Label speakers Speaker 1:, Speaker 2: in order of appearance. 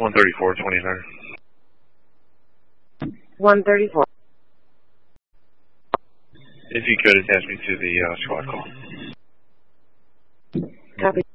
Speaker 1: 134-29.
Speaker 2: 134.
Speaker 1: If you could attach me to the squad call.
Speaker 2: Copy.